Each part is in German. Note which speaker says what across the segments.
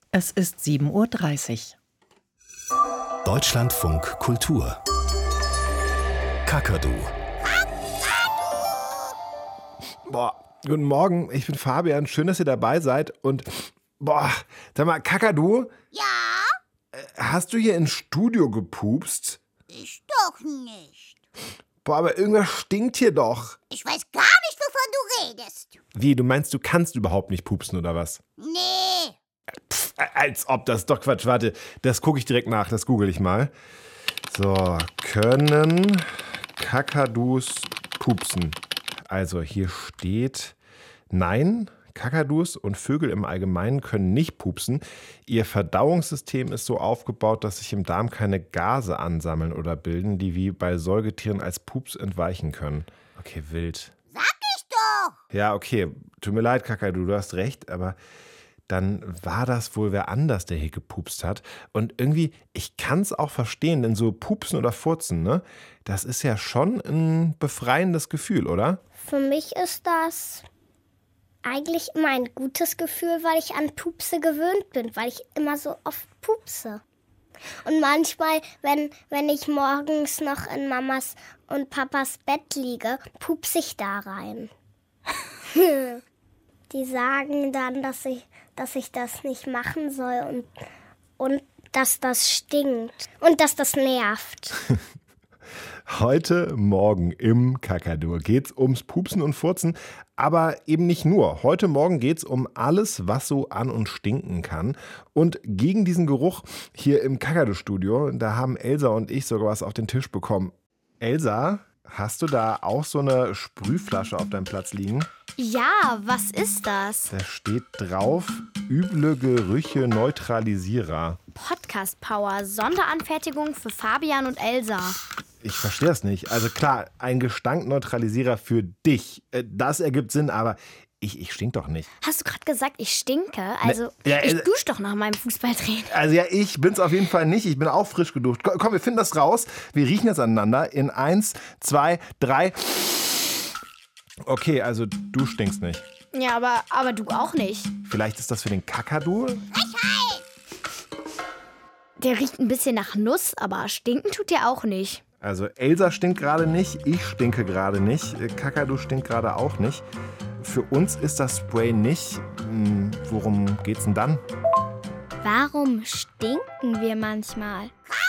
Speaker 1: Es ist 7:30 Uhr.
Speaker 2: Deutschlandfunk Kultur. Kakadu.
Speaker 3: Guten Morgen, ich bin Fabian. Schön, dass ihr dabei seid. Und, sag mal, Kakadu,
Speaker 4: Ja,
Speaker 3: hast du hier ins Studio gepupst?
Speaker 4: ich doch nicht.
Speaker 3: Aber irgendwas stinkt hier doch.
Speaker 4: Ich weiß gar nicht, wovon du redest.
Speaker 3: Wie, du meinst, du kannst überhaupt nicht pupsen, oder was?
Speaker 4: Nee,
Speaker 3: Als ob, das ist doch Quatsch. Warte, das gucke ich direkt nach, das google ich mal. So, können Kakadus pupsen? Also hier steht, nein, Kakadus und Vögel im Allgemeinen können nicht pupsen. Ihr Verdauungssystem ist so aufgebaut, dass sich im Darm keine Gase ansammeln oder bilden, die wie bei Säugetieren als Pups entweichen können. Okay, wild.
Speaker 4: sag ich doch.
Speaker 3: Ja, okay, tut mir leid, Kakadu, du hast recht, aber dann war das wohl wer anders, der hier gepupst hat. Und irgendwie, ich kann es auch verstehen, denn so Pupsen oder Furzen, ne, das ist ja schon ein befreiendes Gefühl, oder?
Speaker 5: Für mich ist das eigentlich immer ein gutes Gefühl, weil ich an Pupse gewöhnt bin, weil ich immer so oft pupse. Und manchmal, wenn ich morgens noch in Mamas und Papas Bett liege, pupse ich da rein. Die sagen dann, dass ich das nicht machen soll und dass das stinkt und dass das nervt.
Speaker 3: Heute Morgen im Kakadu geht's ums Pupsen und Furzen, aber eben nicht nur. Heute Morgen geht's um alles, was so an- und stinken kann. Und gegen diesen Geruch hier im Kakadu-Studio, da haben Elsa und ich sogar was auf den Tisch bekommen. Elsa, hast du da auch so eine Sprühflasche auf deinem Platz liegen?
Speaker 6: Ja, was ist das?
Speaker 3: Da steht drauf, üble Gerüche Neutralisierer.
Speaker 6: Podcast Power, Sonderanfertigung für Fabian und Elsa.
Speaker 3: Ich verstehe das nicht. Also klar, ein Gestankneutralisierer für dich. Das ergibt Sinn, aber ich stink doch nicht.
Speaker 6: Hast du gerade gesagt, ich stinke? Also,
Speaker 3: ja,
Speaker 6: ich dusche doch nach meinem Fußballtraining.
Speaker 3: Also ja, ich bin's auf jeden Fall nicht. Ich bin auch frisch geduscht. Komm, wir finden das raus. Wir riechen jetzt aneinander in 1, 2, 3. Okay, also du stinkst nicht.
Speaker 6: Ja, aber du auch nicht.
Speaker 3: Vielleicht ist das für den Kakadu?
Speaker 6: Der riecht ein bisschen nach Nuss, aber stinken tut der auch nicht.
Speaker 3: Also Elsa stinkt gerade nicht, ich stinke gerade nicht, Kakadu stinkt gerade auch nicht. Für uns ist das Spray nicht. Worum geht's denn dann?
Speaker 5: Warum stinken wir manchmal?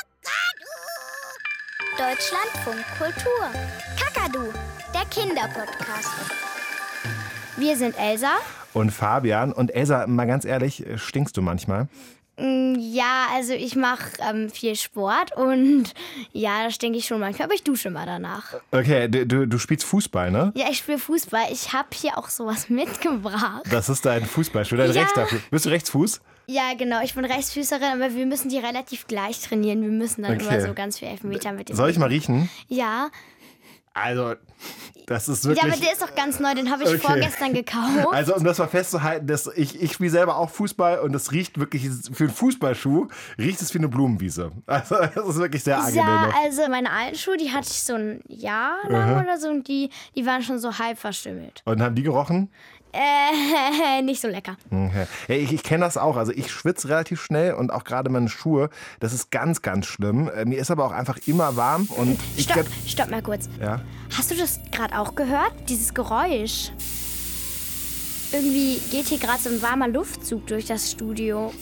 Speaker 6: Deutschlandfunk Kultur. Kakadu, der Kinderpodcast. Wir sind Elsa.
Speaker 3: Und Fabian. Und Elsa, mal ganz ehrlich, stinkst du manchmal?
Speaker 6: Ja, also ich mache viel Sport und ja, da stinke ich schon manchmal, aber ich dusche immer danach.
Speaker 3: Okay, du spielst Fußball, ne?
Speaker 6: Ja, ich spiele Fußball. Ich habe hier auch sowas mitgebracht.
Speaker 3: Das ist dein Fußballschuh, dein
Speaker 6: Ja.
Speaker 3: rechter Fuß. Bist du Rechtsfuß?
Speaker 6: Ja, genau. Ich bin Rechtsfüßerin, aber wir müssen die relativ gleich trainieren. Wir müssen dann immer so ganz viel Elfmeter mit dem.
Speaker 3: Soll ich mal riechen?
Speaker 6: Ja.
Speaker 3: Also, das ist
Speaker 6: Ja,
Speaker 3: wirklich...
Speaker 6: aber der ist doch ganz neu. Den habe ich vorgestern gekauft.
Speaker 3: Also, um das mal festzuhalten, ich spiele selber auch Fußball und es riecht wirklich, für einen Fußballschuh, riecht es wie eine Blumenwiese. Also, das ist wirklich sehr angenehm.
Speaker 6: Ja, also meine alten Schuhe, die hatte ich so ein Jahr lang oder so und die waren schon so halb verstümmelt.
Speaker 3: Und haben die gerochen?
Speaker 6: Nicht so lecker.
Speaker 3: Okay. Ja, ich kenne das auch. Also ich schwitze relativ schnell und auch gerade meine Schuhe. Das ist ganz, ganz schlimm. Mir ist aber auch einfach immer warm. Und
Speaker 6: Stopp mal kurz.
Speaker 3: Ja?
Speaker 6: Hast du das gerade auch gehört? Dieses Geräusch. Irgendwie geht hier gerade so ein warmer Luftzug durch das Studio.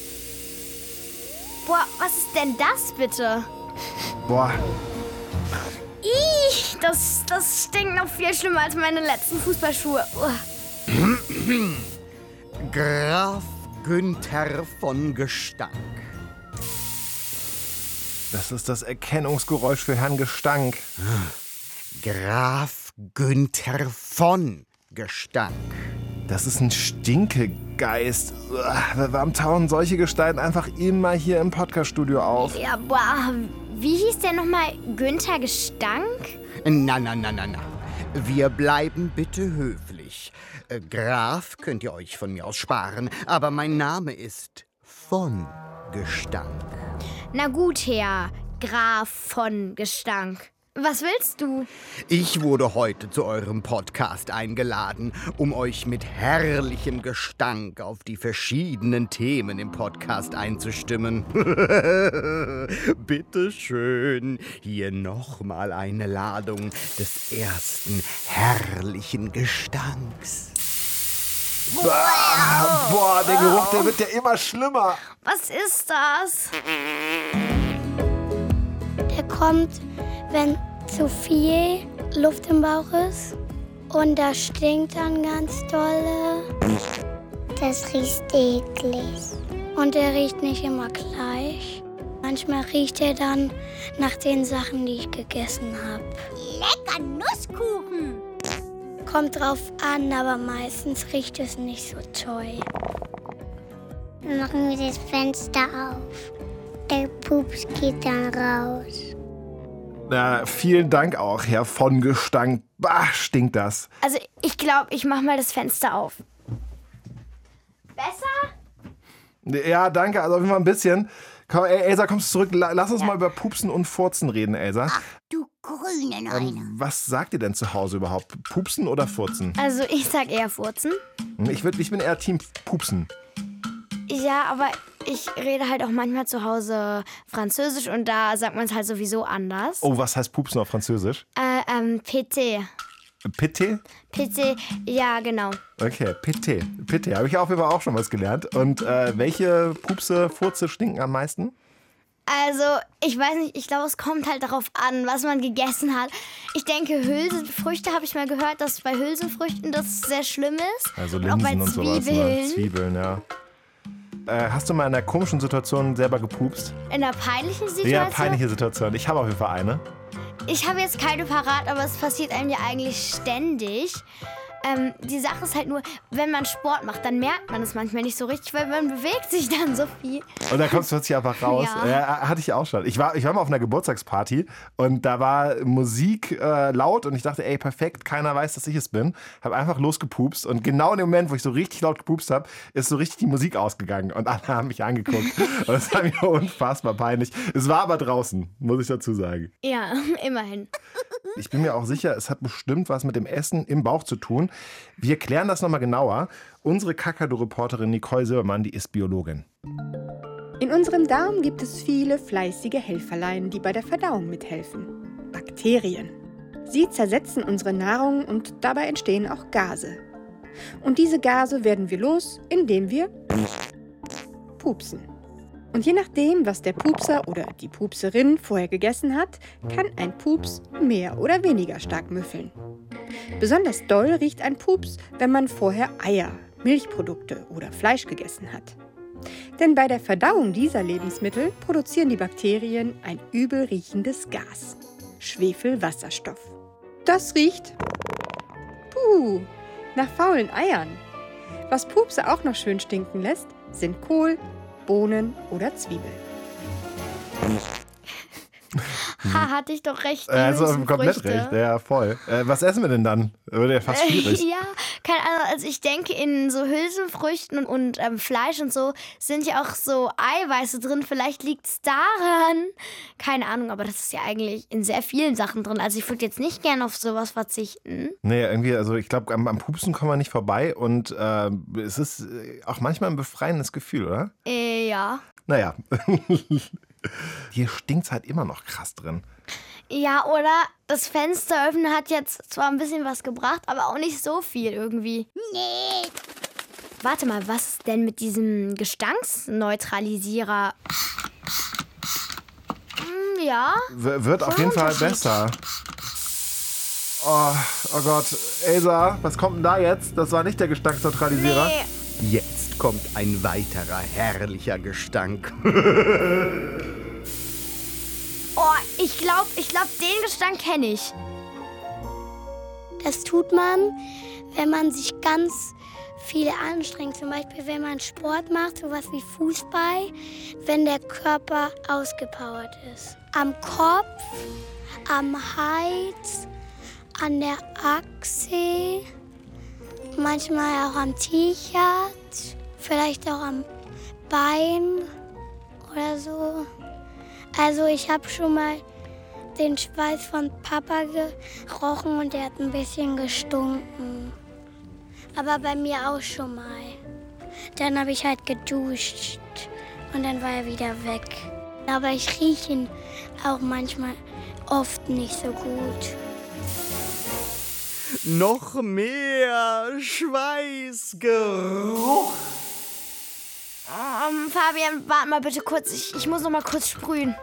Speaker 6: Boah, was ist denn das bitte?
Speaker 3: Boah,
Speaker 6: Ih, das stinkt noch viel schlimmer als meine letzten Fußballschuhe.
Speaker 7: Graf Günther von Gestank.
Speaker 3: das ist das Erkennungsgeräusch für Herrn Gestank.
Speaker 7: Graf Günther von Gestank.
Speaker 3: Das ist ein Stinkegeist. Warum tauchen solche Gestalten einfach immer hier im Podcaststudio auf?
Speaker 6: Ja, boah, wie hieß der nochmal? Günther Gestank?
Speaker 7: Na. Wir bleiben bitte höflich. Graf könnt ihr euch von mir aus sparen, aber mein Name ist von Gestank.
Speaker 6: Na gut, Herr Graf von Gestank. Was willst du?
Speaker 7: Ich wurde heute zu eurem Podcast eingeladen, um euch mit herrlichem Gestank auf die verschiedenen Themen im Podcast einzustimmen. Bitte schön, hier nochmal eine Ladung des ersten herrlichen Gestanks.
Speaker 3: Boah, der Geruch, der wird ja immer schlimmer.
Speaker 6: Was ist das?
Speaker 5: Der kommt, wenn zu viel Luft im Bauch ist und das stinkt dann ganz dolle. Das riecht eklig. Und der riecht nicht immer gleich. Manchmal riecht er dann nach den Sachen, die ich gegessen habe.
Speaker 4: Lecker Nusskuchen.
Speaker 5: Kommt drauf an, aber meistens riecht es nicht so toll. Dann machen wir das Fenster auf. Der Pups geht dann raus.
Speaker 3: Na, vielen Dank auch, Herr von Gestank. Bah, stinkt das.
Speaker 6: Also ich glaube, ich mache mal das Fenster auf. Besser?
Speaker 3: Ja, danke, also auf jeden Fall ein bisschen. Komm, Elsa, kommst du zurück? Lass uns mal über Pupsen und Furzen reden, Elsa.
Speaker 4: Ach, du grüne Neune.
Speaker 3: Was sagt ihr denn zu Hause überhaupt? Pupsen oder Furzen?
Speaker 6: Also ich sag eher Furzen.
Speaker 3: Ich bin eher Team Pupsen.
Speaker 6: Ja, aber ich rede halt auch manchmal zu Hause Französisch und da sagt man es halt sowieso anders.
Speaker 3: Oh, was heißt Pupsen auf Französisch?
Speaker 6: Pété.
Speaker 3: Pété?
Speaker 6: Pété, ja, genau.
Speaker 3: Okay, Pété. Pété, habe ich auf jeden Fall auch schon was gelernt. Und welche Pupse, Furze stinken am meisten?
Speaker 6: Also, ich weiß nicht, ich glaube, es kommt halt darauf an, was man gegessen hat. Ich denke, Hülsenfrüchte habe ich mal gehört, dass bei Hülsenfrüchten das sehr schlimm ist.
Speaker 3: Also
Speaker 6: und auch bei
Speaker 3: Linsen und sowas. Ne? Zwiebeln, ja. Hast du mal in einer komischen Situation selber gepupst?
Speaker 6: In einer peinlichen Situation?
Speaker 3: Ja, peinliche Situation. Ich habe auf jeden Fall eine.
Speaker 6: Ich habe jetzt keine parat, aber es passiert einem ja eigentlich ständig. Die Sache ist halt nur, wenn man Sport macht, dann merkt man es manchmal nicht so richtig, weil man bewegt sich dann so viel.
Speaker 3: Und dann kommst du plötzlich einfach raus.
Speaker 6: Ja.
Speaker 3: Hatte ich auch schon. Ich war mal auf einer Geburtstagsparty und da war Musik laut und ich dachte, ey, perfekt, keiner weiß, dass ich es bin. Habe einfach losgepupst und genau in dem Moment, wo ich so richtig laut gepupst habe, ist so richtig die Musik ausgegangen und alle haben mich angeguckt. Und das war mir unfassbar peinlich. Es war aber draußen, muss ich dazu sagen.
Speaker 6: Ja, immerhin.
Speaker 3: Ich bin mir auch sicher, es hat bestimmt was mit dem Essen im Bauch zu tun. Wir klären das nochmal genauer. Unsere Kakadu-Reporterin Nicole Silbermann, die ist Biologin.
Speaker 8: In unserem Darm gibt es viele fleißige Helferlein, die bei der Verdauung mithelfen. Bakterien. Sie zersetzen unsere Nahrung und dabei entstehen auch Gase. Und diese Gase werden wir los, indem wir pupsen. Und je nachdem, was der Pupser oder die Pupserin vorher gegessen hat, kann ein Pups mehr oder weniger stark müffeln. Besonders doll riecht ein Pups, wenn man vorher Eier, Milchprodukte oder Fleisch gegessen hat. Denn bei der Verdauung dieser Lebensmittel produzieren die Bakterien ein übel riechendes Gas, Schwefelwasserstoff. Das riecht nach faulen Eiern. Was Pupse auch noch schön stinken lässt, sind Kohl, Bohnen oder Zwiebeln.
Speaker 6: Hatte ich doch recht.
Speaker 3: Also komplett recht, ja, voll. Was essen wir denn dann? Wird ja fast schwierig.
Speaker 6: Ja, keine Ahnung. Also ich denke, in so Hülsenfrüchten und Fleisch und so sind ja auch so Eiweiße drin. Vielleicht liegt es daran. Keine Ahnung, aber das ist ja eigentlich in sehr vielen Sachen drin. Also ich würde jetzt nicht gerne auf sowas verzichten.
Speaker 3: Nee, irgendwie, also ich glaube, am Pupsen kommen wir nicht vorbei und es ist auch manchmal ein befreiendes Gefühl, oder?
Speaker 6: Ja.
Speaker 3: Naja. Hier stinkt es halt immer noch krass drin.
Speaker 6: Ja, oder das Fenster öffnen hat jetzt zwar ein bisschen was gebracht, aber auch nicht so viel irgendwie.
Speaker 4: Nee.
Speaker 6: Warte mal, was ist denn mit diesem Gestanksneutralisierer? Ja.
Speaker 3: Wird auf jeden Fall besser. Oh Gott. Elsa, was kommt denn da jetzt? Das war nicht der Gestanksneutralisierer.
Speaker 6: Nee.
Speaker 7: Jetzt kommt ein weiterer herrlicher Gestank.
Speaker 6: Oh, ich glaube, den Gestank kenne ich.
Speaker 5: Das tut man, wenn man sich ganz viel anstrengt. Zum Beispiel, wenn man Sport macht, sowas wie Fußball, wenn der Körper ausgepowert ist. Am Kopf, am Hals, an der Achse, manchmal auch am T-Shirt, vielleicht auch am Bein oder so. Also ich habe schon mal den Schweiß von Papa gerochen und der hat ein bisschen gestunken. Aber bei mir auch schon mal. Dann habe ich halt geduscht und dann war er wieder weg. Aber ich rieche ihn auch manchmal oft nicht so gut.
Speaker 7: Noch mehr Schweißgeruch.
Speaker 6: Fabian, warte mal bitte kurz. Ich muss noch mal kurz sprühen.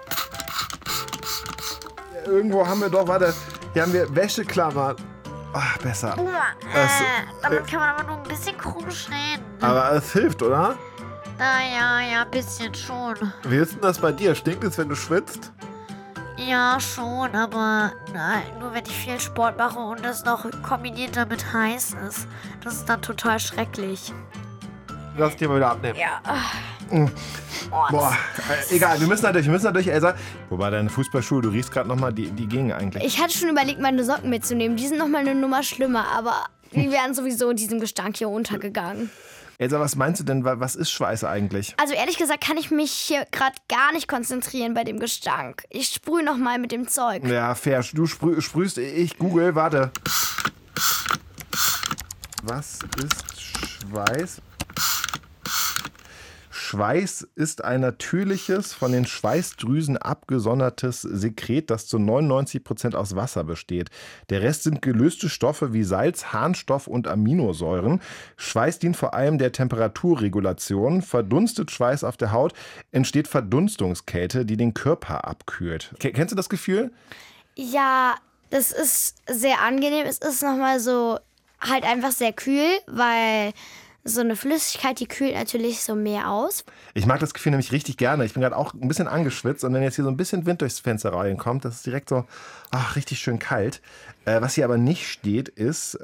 Speaker 3: Irgendwo haben wir doch, warte, hier haben wir Wäscheklammer. Ach, besser.
Speaker 9: Damit kann man aber nur ein bisschen komisch reden.
Speaker 3: Aber es hilft, oder?
Speaker 9: Ja, ein bisschen schon.
Speaker 3: Wie ist denn das bei dir? Stinkt es, wenn du schwitzt?
Speaker 9: Ja, schon, aber nein, nur wenn ich viel Sport mache und das noch kombiniert damit heiß ist. Das ist dann total schrecklich.
Speaker 3: Lass dich mal wieder abnehmen.
Speaker 9: Ja.
Speaker 3: Boah, egal, wir müssen natürlich, Elsa. Wobei deine Fußballschuhe, du riechst gerade nochmal, die gingen eigentlich.
Speaker 6: Ich hatte schon überlegt, meine Socken mitzunehmen. Die sind noch mal eine Nummer schlimmer, aber die wären sowieso in diesem Gestank hier untergegangen.
Speaker 3: Elsa, was meinst du denn, was ist Schweiß eigentlich?
Speaker 6: Also ehrlich gesagt kann ich mich hier gerade gar nicht konzentrieren bei dem Gestank. Ich sprühe noch mal mit dem Zeug.
Speaker 3: Ja, fair. Du sprühst, ich google, warte. Was ist Schweiß? Schweiß ist ein natürliches, von den Schweißdrüsen abgesondertes Sekret, das zu 99% aus Wasser besteht. Der Rest sind gelöste Stoffe wie Salz, Harnstoff und Aminosäuren. Schweiß dient vor allem der Temperaturregulation. Verdunstet Schweiß auf der Haut, entsteht Verdunstungskälte, die den Körper abkühlt. Kennst du das Gefühl?
Speaker 6: Ja, das ist sehr angenehm. Es ist nochmal so halt einfach sehr kühl, weil so eine Flüssigkeit, die kühlt natürlich so mehr aus.
Speaker 3: Ich mag das Gefühl nämlich richtig gerne. Ich bin gerade auch ein bisschen angeschwitzt und wenn jetzt hier so ein bisschen Wind durchs Fenster reinkommt, das ist direkt so richtig schön kalt. Was hier aber nicht steht, ist,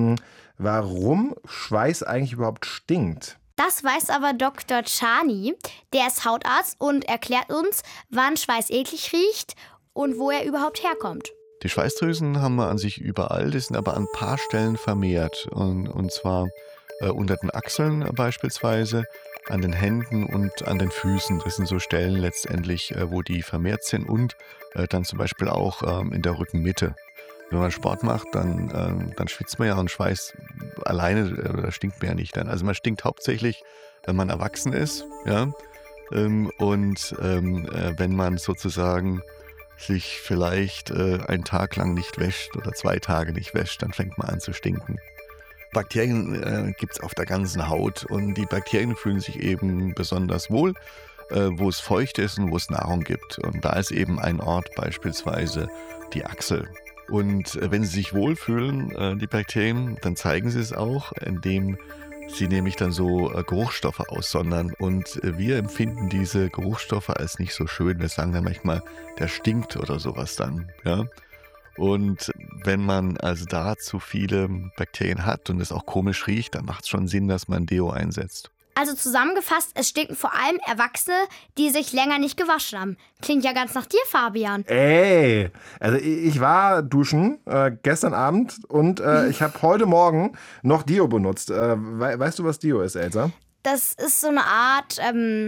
Speaker 3: warum Schweiß eigentlich überhaupt stinkt.
Speaker 6: Das weiß aber Dr. Czani, der ist Hautarzt und erklärt uns, wann Schweiß eklig riecht und wo er überhaupt herkommt.
Speaker 10: Die Schweißdrüsen haben wir an sich überall, die sind aber an ein paar Stellen vermehrt. Und zwar unter den Achseln beispielsweise, an den Händen und an den Füßen. Das sind so Stellen letztendlich, wo die vermehrt sind und dann zum Beispiel auch in der Rückenmitte. Wenn man Sport macht, dann schwitzt man ja und Schweiß alleine stinkt man ja nicht dann. Also man stinkt hauptsächlich, wenn man erwachsen ist, ja, und wenn man sozusagen sich vielleicht einen Tag lang nicht wäscht oder 2 Tage nicht wäscht, dann fängt man an zu stinken. Bakterien gibt es auf der ganzen Haut und die Bakterien fühlen sich eben besonders wohl, wo es feucht ist und wo es Nahrung gibt. Und da ist eben ein Ort beispielsweise die Achsel. Und wenn sie sich wohlfühlen, die Bakterien, dann zeigen sie es auch, indem sie nämlich dann so Geruchsstoffe aussondern. Und wir empfinden diese Geruchsstoffe als nicht so schön. Wir sagen dann manchmal, der stinkt oder sowas dann, ja. Und wenn man also da zu viele Bakterien hat und es auch komisch riecht, dann macht es schon Sinn, dass man Deo einsetzt.
Speaker 6: Also zusammengefasst, es stinken vor allem Erwachsene, die sich länger nicht gewaschen haben. Klingt ja ganz nach dir, Fabian.
Speaker 3: Ey, also ich war duschen gestern Abend und ich habe heute Morgen noch Deo benutzt. Weißt du, was Deo ist, Elsa?
Speaker 6: Das ist so eine Art,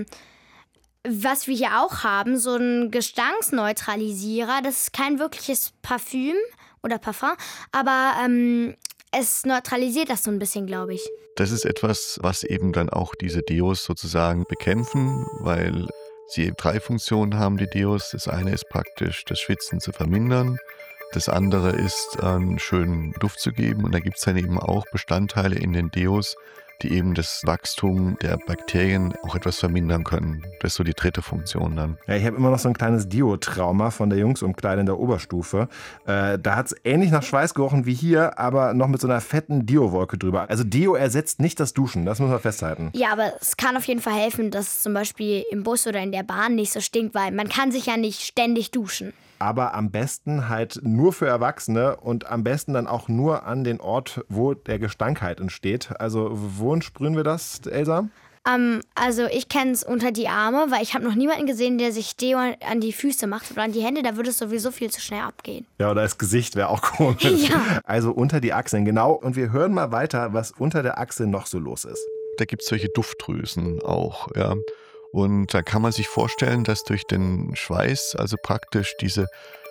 Speaker 6: was wir hier auch haben, so ein Gestanksneutralisierer. Das ist kein wirkliches Parfüm oder Parfum, aber es neutralisiert das so ein bisschen, glaube ich.
Speaker 10: Das ist etwas, was eben dann auch diese Deos sozusagen bekämpfen, weil sie eben 3 Funktionen haben, die Deos. Das eine ist praktisch, das Schwitzen zu vermindern. Das andere ist, einen schönen Duft zu geben. Und da gibt es dann eben auch Bestandteile in den Deos, die eben das Wachstum der Bakterien auch etwas vermindern können. Das ist so die 3. Funktion dann.
Speaker 3: Ja, ich habe immer noch so ein kleines Deo-Trauma von der Jungsumkleide in der Oberstufe. Da hat es ähnlich nach Schweiß gerochen wie hier, aber noch mit so einer fetten Deo-Wolke drüber. Also Deo ersetzt nicht das Duschen, das muss man festhalten.
Speaker 6: Ja, aber es kann auf jeden Fall helfen, dass es zum Beispiel im Bus oder in der Bahn nicht so stinkt, weil man kann sich ja nicht ständig duschen.
Speaker 3: Aber am besten halt nur für Erwachsene und am besten dann auch nur an den Ort, wo der Gestank halt entsteht. Also wohin sprühen wir das, Elsa?
Speaker 6: Also ich kenne es unter die Arme, weil ich habe noch niemanden gesehen, der sich Deo an die Füße macht oder an die Hände. Da würde es sowieso viel zu schnell abgehen. Ja,
Speaker 3: oder das Gesicht wäre auch komisch.
Speaker 6: Ja.
Speaker 3: Also unter die Achseln, genau. Und wir hören mal weiter, was unter der Achsel noch so los ist.
Speaker 10: Da gibt es solche Duftdrüsen auch, ja. Und da kann man sich vorstellen, dass durch den Schweiß also praktisch diese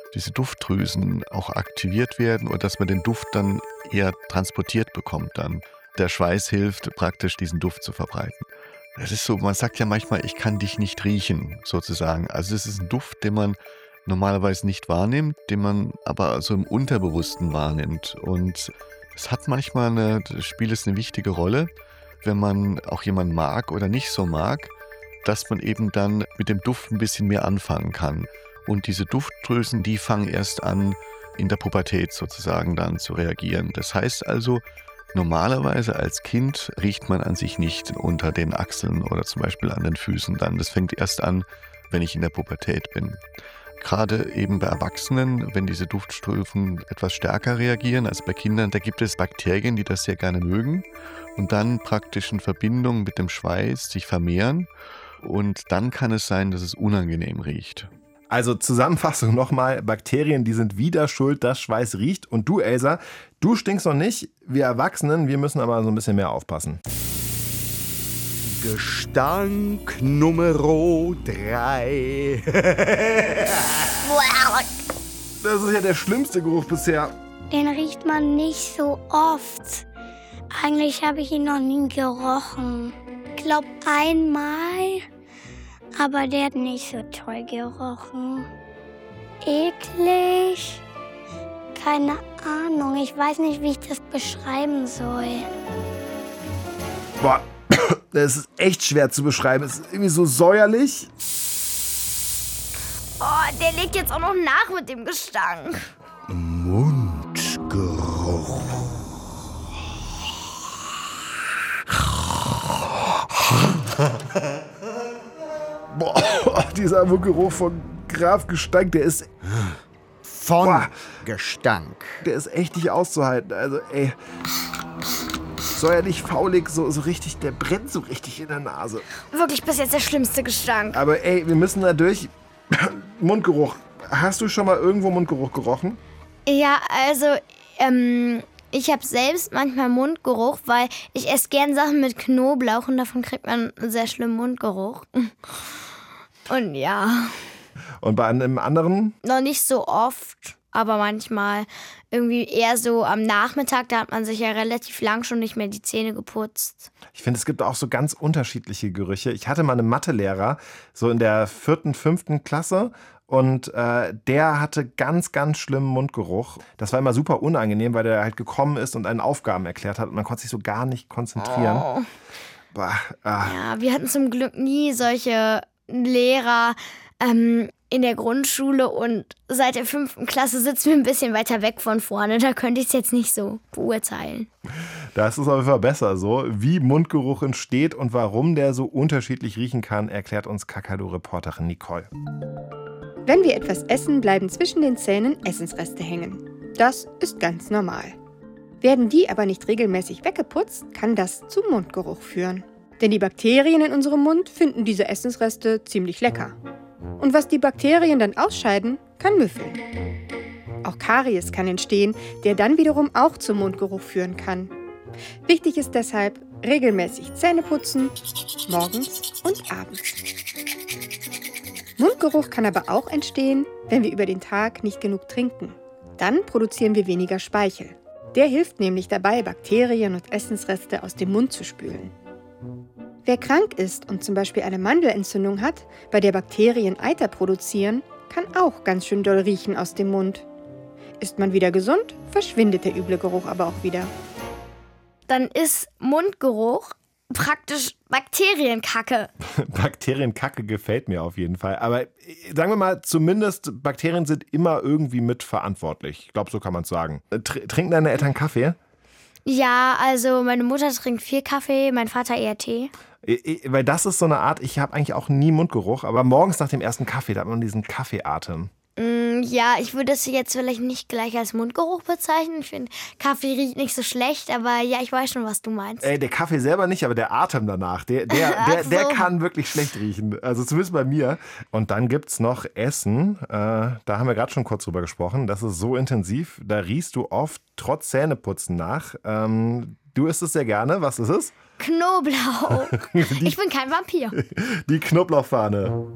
Speaker 10: diese Duftdrüsen auch aktiviert werden und dass man den Duft dann eher transportiert bekommt dann. Der Schweiß hilft praktisch, diesen Duft zu verbreiten. Das ist so, man sagt ja manchmal, ich kann dich nicht riechen, sozusagen. Also das ist ein Duft, den man normalerweise nicht wahrnimmt, den man aber so im Unterbewussten wahrnimmt. Und das hat manchmal spielt es eine wichtige Rolle, wenn man auch jemanden mag oder nicht so mag, dass man eben dann mit dem Duft ein bisschen mehr anfangen kann. Und diese Duftdrüsen, die fangen erst an, in der Pubertät sozusagen dann zu reagieren. Das heißt also, normalerweise als Kind riecht man an sich nicht unter den Achseln oder zum Beispiel an den Füßen dann. Das fängt erst an, wenn ich in der Pubertät bin. Gerade eben bei Erwachsenen, wenn diese Duftstufen etwas stärker reagieren als bei Kindern, da gibt es Bakterien, die das sehr gerne mögen und dann praktisch in Verbindung mit dem Schweiß sich vermehren und dann kann es sein, dass es unangenehm riecht.
Speaker 3: Also Zusammenfassung nochmal, Bakterien, die sind wieder schuld, dass Schweiß riecht. Und du, Elsa, du stinkst noch nicht. Wir Erwachsenen, wir müssen aber so ein bisschen mehr aufpassen.
Speaker 7: Gestank Nummer 3.
Speaker 3: Das ist ja der schlimmste Geruch bisher.
Speaker 5: Den riecht man nicht so oft. Eigentlich habe ich ihn noch nie gerochen. Ich glaube einmal, aber der hat nicht so toll gerochen. Eklig? Keine Ahnung, ich weiß nicht, wie ich das beschreiben soll.
Speaker 3: Boah, das ist echt schwer zu beschreiben. Es ist irgendwie so säuerlich.
Speaker 6: Oh, der legt jetzt auch noch nach mit dem Gestank.
Speaker 7: Mundgeruch.
Speaker 3: Boah, dieser Geruch von Graf Gestank, der ist...
Speaker 7: Von Gestank.
Speaker 3: Der ist echt nicht auszuhalten. Also, ey... Säuerlich, faulig, so richtig, der brennt so richtig in der Nase.
Speaker 6: Wirklich bis jetzt der schlimmste Gestank.
Speaker 3: Aber ey, wir müssen da durch. Mundgeruch. Hast du schon mal irgendwo Mundgeruch gerochen?
Speaker 6: Ja, also, ich habe selbst manchmal Mundgeruch, weil ich esse gern Sachen mit Knoblauch und davon kriegt man einen sehr schlimmen Mundgeruch. Und ja.
Speaker 3: Und bei einem anderen?
Speaker 6: Noch nicht so oft, aber manchmal irgendwie eher so am Nachmittag, da hat man sich ja relativ lang schon nicht mehr die Zähne geputzt.
Speaker 3: Ich finde, es gibt auch so ganz unterschiedliche Gerüche. Ich hatte mal einen Mathelehrer, so in der 4., 5. Klasse. Und der hatte ganz, ganz schlimmen Mundgeruch. Das war immer super unangenehm, weil der halt gekommen ist und einen Aufgaben erklärt hat. Und man konnte sich so gar nicht konzentrieren.
Speaker 6: Oh.
Speaker 3: Bah,
Speaker 6: Ja, wir hatten zum Glück nie solche Lehrer in der Grundschule. Und seit der 5. Klasse sitzen wir ein bisschen weiter weg von vorne. Da könnte ich es jetzt nicht so beurteilen.
Speaker 3: Da ist es auf jeden Fall besser so. Wie Mundgeruch entsteht und warum der so unterschiedlich riechen kann, erklärt uns Kakadu-Reporterin Nicole.
Speaker 8: Wenn wir etwas essen, bleiben zwischen den Zähnen Essensreste hängen. Das ist ganz normal. Werden die aber nicht regelmäßig weggeputzt, kann das zu Mundgeruch führen. Denn die Bakterien in unserem Mund finden diese Essensreste ziemlich lecker. Und was die Bakterien dann ausscheiden, kann müffeln. Auch Karies kann entstehen, der dann wiederum auch zum Mundgeruch führen kann. Wichtig ist deshalb, regelmäßig Zähne putzen, morgens und abends. Mundgeruch kann aber auch entstehen, wenn wir über den Tag nicht genug trinken. Dann produzieren wir weniger Speichel. Der hilft nämlich dabei, Bakterien und Essensreste aus dem Mund zu spülen. Wer krank ist und zum Beispiel eine Mandelentzündung hat, bei der Bakterien Eiter produzieren, kann auch ganz schön doll riechen aus dem Mund. Ist man wieder gesund, verschwindet der üble Geruch aber auch wieder.
Speaker 6: Dann ist Mundgeruch praktisch Bakterienkacke.
Speaker 3: Bakterienkacke gefällt mir auf jeden Fall. Aber sagen wir mal, zumindest Bakterien sind immer irgendwie mitverantwortlich. Ich glaube, so kann man es sagen. Trinken deine Eltern Kaffee?
Speaker 6: Ja, also meine Mutter trinkt viel Kaffee, mein Vater eher Tee.
Speaker 3: Weil das ist so eine Art, ich habe eigentlich auch nie Mundgeruch, aber morgens nach dem ersten Kaffee, da hat man diesen Kaffeeatem.
Speaker 6: Ja, ich würde es jetzt vielleicht nicht gleich als Mundgeruch bezeichnen. Ich finde, Kaffee riecht nicht so schlecht, aber ja, ich weiß schon, was du meinst.
Speaker 3: Der Kaffee selber nicht, aber der Atem danach, der kann wirklich schlecht riechen. Also zumindest bei mir. Und dann gibt's noch Essen. Da haben wir gerade schon kurz drüber gesprochen. Das ist so intensiv, da riechst du oft trotz Zähneputzen nach. Du isst es sehr gerne. Was ist es?
Speaker 6: Knoblauch. Ich bin kein Vampir.
Speaker 3: Die Knoblauchfahne.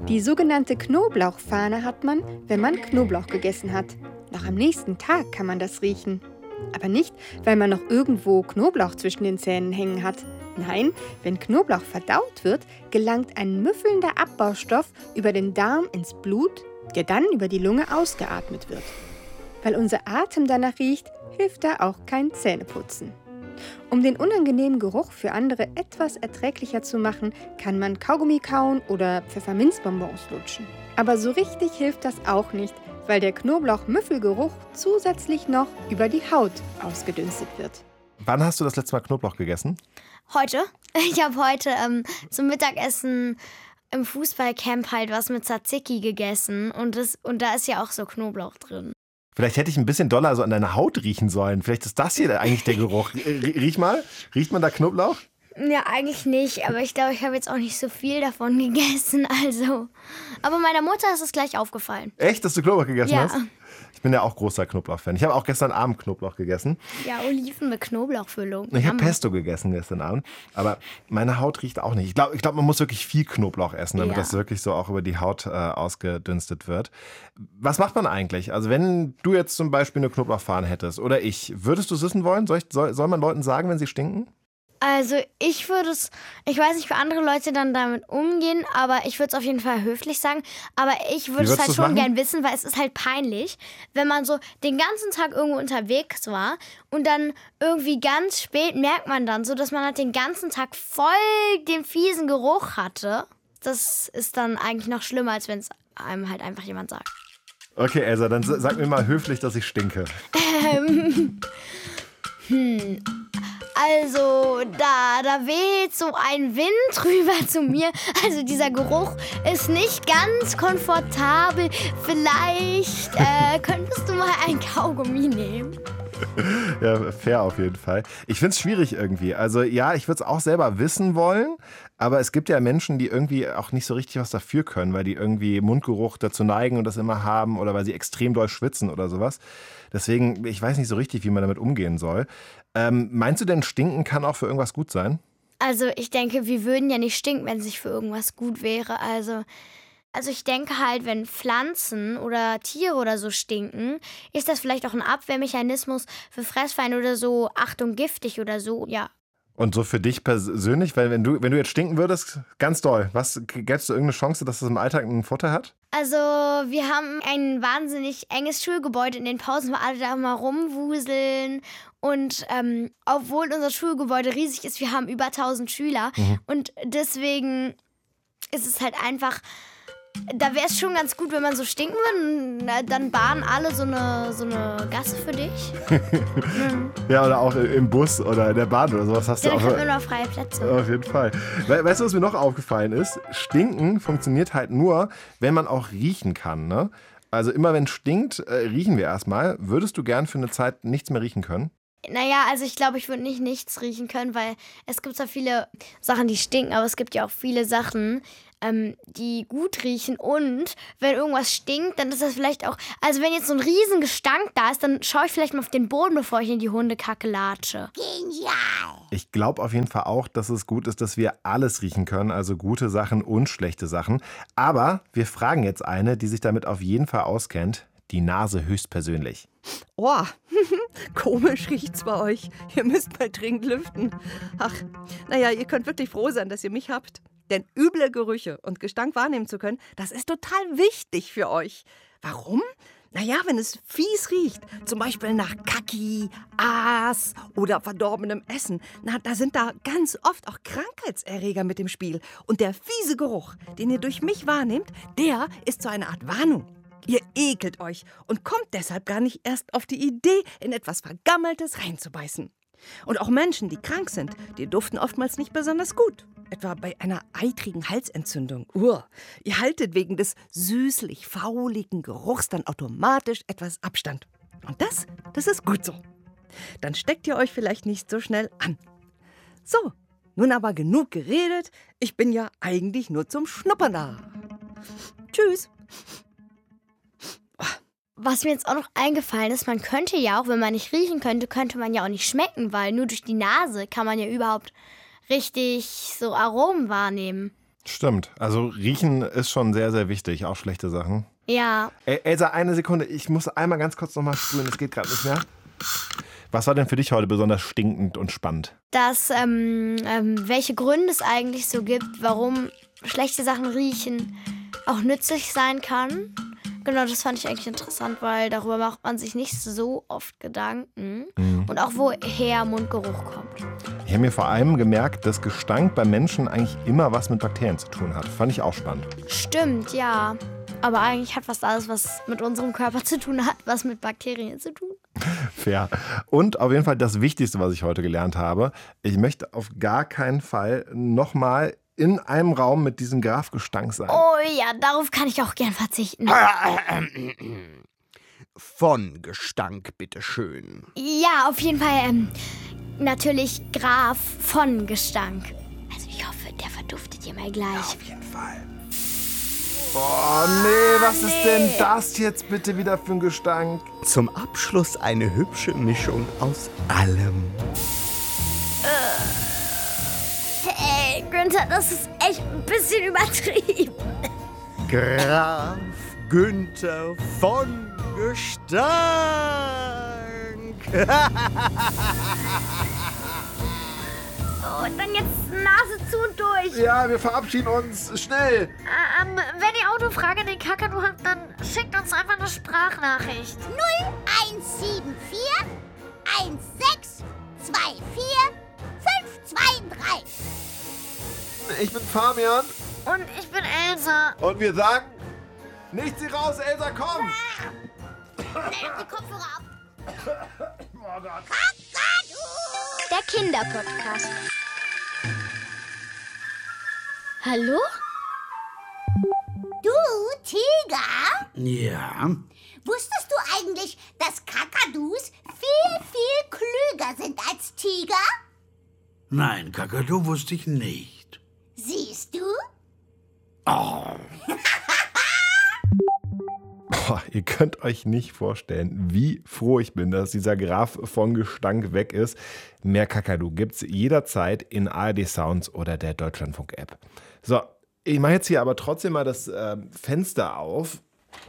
Speaker 8: Die sogenannte Knoblauchfahne hat man, wenn man Knoblauch gegessen hat. Noch am nächsten Tag kann man das riechen. Aber nicht, weil man noch irgendwo Knoblauch zwischen den Zähnen hängen hat. Nein, wenn Knoblauch verdaut wird, gelangt ein müffelnder Abbaustoff über den Darm ins Blut, der dann über die Lunge ausgeatmet wird. Weil unser Atem danach riecht, hilft da auch kein Zähneputzen. Um den unangenehmen Geruch für andere etwas erträglicher zu machen, kann man Kaugummi kauen oder Pfefferminzbonbons lutschen. Aber so richtig hilft das auch nicht, weil der Knoblauch-Müffelgeruch zusätzlich noch über die Haut ausgedünstet wird.
Speaker 3: Wann hast du das letzte Mal Knoblauch gegessen?
Speaker 6: Heute. Ich habe heute zum Mittagessen im Fußballcamp halt was mit Tzatziki gegessen und da ist ja auch so Knoblauch drin.
Speaker 3: Vielleicht hätte ich ein bisschen doller so an deiner Haut riechen sollen. Vielleicht ist das hier eigentlich der Geruch. Riech mal. Riecht man da Knoblauch?
Speaker 6: Ja, eigentlich nicht, aber ich glaube, ich habe jetzt auch nicht so viel davon gegessen, also. Aber meiner Mutter ist es gleich aufgefallen.
Speaker 3: Echt, dass du Knoblauch gegessen hast?
Speaker 6: Ja.
Speaker 3: Ich bin ja auch großer Knoblauch-Fan. Ich habe auch gestern Abend Knoblauch gegessen.
Speaker 6: Ja, Oliven mit Knoblauchfüllung.
Speaker 3: Ich habe Pesto gegessen gestern Abend, aber meine Haut riecht auch nicht. Ich glaube, man muss wirklich viel Knoblauch essen, damit das wirklich so auch über die Haut ausgedünstet wird. Was macht man eigentlich? Also wenn du jetzt zum Beispiel eine Knoblauchfahne hättest oder würdest du es wissen wollen? Soll man Leuten sagen, wenn sie stinken?
Speaker 6: Also ich weiß nicht, wie andere Leute dann damit umgehen, aber ich würde es auf jeden Fall höflich sagen. Aber ich würde es halt schon gern wissen, weil es ist halt peinlich, wenn man so den ganzen Tag irgendwo unterwegs war und dann irgendwie ganz spät merkt man dann so, dass man halt den ganzen Tag voll den fiesen Geruch hatte. Das ist dann eigentlich noch schlimmer, als wenn es einem halt einfach jemand sagt.
Speaker 3: Okay, Elsa, dann sag mir mal höflich, dass ich stinke.
Speaker 6: Also, da weht so ein Wind rüber zu mir. Also, dieser Geruch ist nicht ganz komfortabel. Vielleicht könntest du mal ein Kaugummi nehmen.
Speaker 3: Ja, fair auf jeden Fall. Ich finde es schwierig irgendwie. Also ja, ich würde es auch selber wissen wollen, aber es gibt ja Menschen, die irgendwie auch nicht so richtig was dafür können, weil die irgendwie Mundgeruch dazu neigen und das immer haben oder weil sie extrem doll schwitzen oder sowas. Deswegen, ich weiß nicht so richtig, wie man damit umgehen soll. Meinst du denn, Stinken kann auch für irgendwas gut sein?
Speaker 6: Also ich denke, wir würden ja nicht stinken, wenn es nicht für irgendwas gut wäre. Also ich denke halt, wenn Pflanzen oder Tiere oder so stinken, ist das vielleicht auch ein Abwehrmechanismus für Fressfeinde oder so, Achtung, giftig oder so, ja.
Speaker 3: Und so für dich persönlich, weil wenn du jetzt stinken würdest, ganz doll, gäbst du irgendeine Chance, dass das im Alltag einen Vorteil hat?
Speaker 6: Also wir haben ein wahnsinnig enges Schulgebäude in den Pausen, wo alle da mal rumwuseln. Und obwohl unser Schulgebäude riesig ist, wir haben über 1000 Schüler. Und deswegen ist es halt einfach, da wäre es schon ganz gut, wenn man so stinken würde. Dann bahnen alle so eine Gasse für dich.
Speaker 3: Ja, oder auch im Bus oder in der Bahn oder sowas hast du auch.
Speaker 6: Dann haben wir noch freie Plätze.
Speaker 3: Auf jeden Fall. Weißt du, was mir noch aufgefallen ist? Stinken funktioniert halt nur, wenn man auch riechen kann, ne? Also immer wenn es stinkt, riechen wir erstmal. Würdest du gern für eine Zeit nichts mehr riechen können?
Speaker 6: Naja, also ich glaube, ich würde nicht nichts riechen können, weil es gibt zwar viele Sachen, die stinken, aber es gibt ja auch viele Sachen, die gut riechen. Und wenn irgendwas stinkt, dann ist das vielleicht auch, also wenn jetzt so ein riesen Gestank da ist, dann schaue ich vielleicht mal auf den Boden, bevor ich in die Hundekacke latsche.
Speaker 4: Genial!
Speaker 3: Ich glaube auf jeden Fall auch, dass es gut ist, dass wir alles riechen können, also gute Sachen und schlechte Sachen. Aber wir fragen jetzt eine, die sich damit auf jeden Fall auskennt, die Nase höchstpersönlich.
Speaker 11: Oh, komisch riecht's bei euch. Ihr müsst mal dringend lüften. Ach, naja, ihr könnt wirklich froh sein, dass ihr mich habt. Denn üble Gerüche und Gestank wahrnehmen zu können, das ist total wichtig für euch. Warum? Naja, wenn es fies riecht, zum Beispiel nach Kacki, Aas oder verdorbenem Essen, da sind da ganz oft auch Krankheitserreger mit im Spiel. Und der fiese Geruch, den ihr durch mich wahrnehmt, der ist so eine Art Warnung. Ihr ekelt euch und kommt deshalb gar nicht erst auf die Idee, in etwas Vergammeltes reinzubeißen. Und auch Menschen, die krank sind, die duften oftmals nicht besonders gut. Etwa bei einer eitrigen Halsentzündung. Ihr haltet wegen des süßlich-fauligen Geruchs dann automatisch etwas Abstand. Und das ist gut so. Dann steckt ihr euch vielleicht nicht so schnell an. So, nun aber genug geredet. Ich bin ja eigentlich nur zum Schnuppern da. Tschüss.
Speaker 6: Was mir jetzt auch noch eingefallen ist, man könnte ja auch, wenn man nicht riechen könnte, könnte man ja auch nicht schmecken, weil nur durch die Nase kann man ja überhaupt richtig so Aromen wahrnehmen.
Speaker 3: Stimmt. Also riechen ist schon sehr, sehr wichtig. Auch schlechte Sachen.
Speaker 6: Ja.
Speaker 3: Elsa, eine Sekunde. Ich muss einmal ganz kurz nochmal sprühen. Es geht gerade nicht mehr. Was war denn für dich heute besonders stinkend und spannend?
Speaker 6: Dass, welche Gründe es eigentlich so gibt, warum schlechte Sachen riechen auch nützlich sein kann. Genau, das fand ich eigentlich interessant, weil darüber macht man sich nicht so oft Gedanken. Und auch woher Mundgeruch kommt.
Speaker 3: Ich habe mir vor allem gemerkt, dass Gestank bei Menschen eigentlich immer was mit Bakterien zu tun hat. Fand ich auch spannend.
Speaker 6: Stimmt, ja. Aber eigentlich hat fast alles, was mit unserem Körper zu tun hat, was mit Bakterien zu tun.
Speaker 3: Fair. Und auf jeden Fall das Wichtigste, was ich heute gelernt habe. Ich möchte auf gar keinen Fall nochmal in einem Raum mit diesem Grafgestank sein.
Speaker 6: Oh ja, darauf kann ich auch gern verzichten.
Speaker 7: Von Gestank, bitteschön.
Speaker 6: Ja, auf jeden Fall natürlich Graf von Gestank. Also ich hoffe, der verduftet hier mal gleich.
Speaker 3: Ja, auf jeden Fall. Oh nee, was ist denn das jetzt bitte wieder für ein Gestank?
Speaker 7: Zum Abschluss eine hübsche Mischung aus allem.
Speaker 6: Hey, Günther, das ist echt ein bisschen übertrieben.
Speaker 7: Graf Günther von Gestank.
Speaker 9: Und dann jetzt Nase zu und durch.
Speaker 3: Ja, wir verabschieden uns. Schnell.
Speaker 9: Wenn ihr Autofrage an den Kakadu habt, dann schickt uns einfach eine Sprachnachricht.
Speaker 4: 0174 1624 523.
Speaker 3: Ich bin Fabian.
Speaker 9: Und ich bin Elsa.
Speaker 3: Und wir sagen, nichts hier raus, Elsa, komm.
Speaker 4: Nehmt die Kopfhörer ab.
Speaker 3: Oh Gott.
Speaker 5: Der Kinderpodcast. Hallo?
Speaker 4: Du, Tiger?
Speaker 12: Ja?
Speaker 4: Wusstest du eigentlich, dass Kakadus viel klüger sind als Tiger?
Speaker 12: Nein, Kakadu wusste ich nicht.
Speaker 4: Siehst du?
Speaker 12: Oh.
Speaker 3: Ihr könnt euch nicht vorstellen, wie froh ich bin, dass dieser Graf von Gestank weg ist. Mehr Kakadu gibt's jederzeit in ARD Sounds oder der Deutschlandfunk-App. So, ich mache jetzt hier aber trotzdem mal das Fenster auf.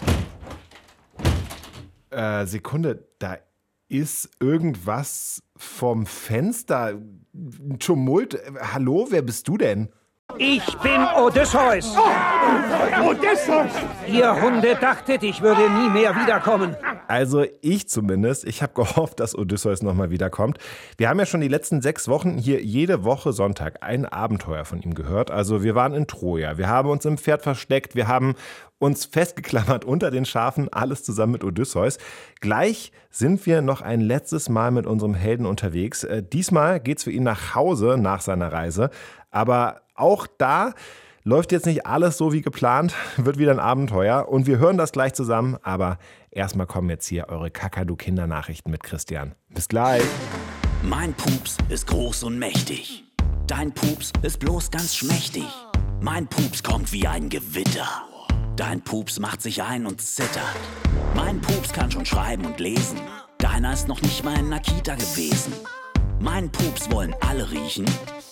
Speaker 3: Sekunde, da ist irgendwas vom Fenster. Ein Tumult. Hallo, wer bist du denn?
Speaker 13: Ich bin Odysseus. Odysseus! Ihr Hunde dachtet, ich würde nie mehr wiederkommen.
Speaker 3: Also ich zumindest. Ich habe gehofft, dass Odysseus nochmal wiederkommt. Wir haben ja schon die letzten 6 Wochen hier jede Woche Sonntag ein Abenteuer von ihm gehört. Also wir waren in Troja, wir haben uns im Pferd versteckt, wir haben uns festgeklammert unter den Schafen, alles zusammen mit Odysseus. Gleich sind wir noch ein letztes Mal mit unserem Helden unterwegs. Diesmal geht's für ihn nach Hause nach seiner Reise. Aber auch da läuft jetzt nicht alles so wie geplant, wird wieder ein Abenteuer und wir hören das gleich zusammen, aber erstmal kommen jetzt hier eure Kakadu-Kindernachrichten mit Christian. Bis gleich.
Speaker 14: Mein Pups ist groß und mächtig, dein Pups ist bloß ganz schmächtig. Mein Pups kommt wie ein Gewitter, dein Pups macht sich ein und zittert. Mein Pups kann schon schreiben und lesen, deiner ist noch nicht mal in der Kita gewesen. Mein Pups wollen alle riechen,